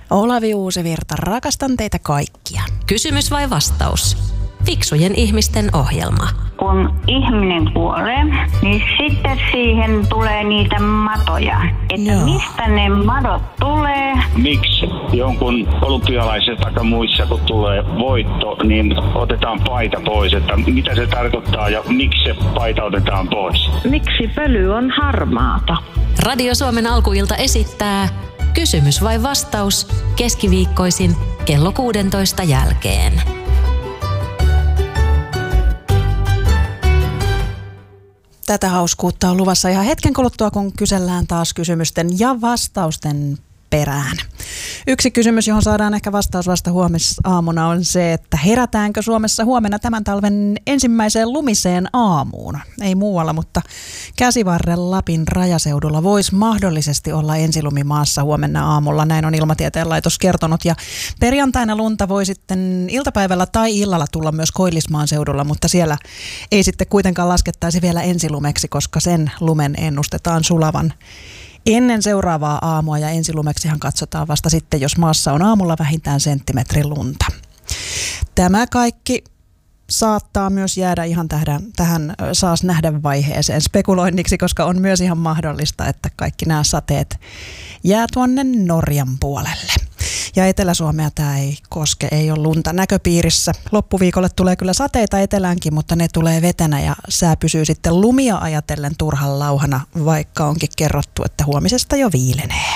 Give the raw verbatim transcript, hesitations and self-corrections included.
Olavi Uusivirta, rakastan teitä kaikkia. Kysymys vai vastaus? Fiksujen ihmisten ohjelma. Kun ihminen kuolee, niin sitten siihen tulee niitä matoja. Että Joo. mistä ne madot tulee? Miksi jonkun olympialaisessa tai muissa, kun tulee voitto, niin otetaan paita pois? Että mitä se tarkoittaa ja miksi se paita otetaan pois? Miksi pöly on harmaata? Radio Suomen alkuilta esittää Kysymys vai vastaus keskiviikkoisin kello kuusitoista jälkeen. Tätä hauskuutta on luvassa ihan hetken kuluttua, kun kysellään taas kysymysten ja vastausten perään. Yksi kysymys, johon saadaan ehkä vastaus vasta huomisaamuna, on se, että herätäänkö Suomessa huomenna tämän talven ensimmäiseen lumiseen aamuun? Ei muualla, mutta Käsivarren Lapin rajaseudulla voisi mahdollisesti olla ensilumi maassa huomenna aamulla. Näin on Ilmatieteen laitos kertonut. Ja perjantaina lunta voi sitten iltapäivällä tai illalla tulla myös Koillismaan seudulla, mutta siellä ei sitten kuitenkaan laskettaisi vielä ensilumeksi, koska sen lumen ennustetaan sulavan ennen seuraavaa aamua, ja ensilumeksihan katsotaan vasta sitten, jos maassa on aamulla vähintään senttimetrin lunta. Tämä kaikki saattaa myös jäädä ihan tähän, tähän saas nähdä vaiheeseen spekuloinniksi, koska on myös ihan mahdollista, että kaikki nämä sateet jää tuonne Norjan puolelle. Ja Etelä-Suomea tämä ei koske, ei ole lunta näköpiirissä. Loppuviikolle tulee kyllä sateita eteläänkin, mutta ne tulee vetenä ja sää pysyy sitten lumia ajatellen turhan lauhana, vaikka onkin kerrottu, että huomisesta jo viilenee.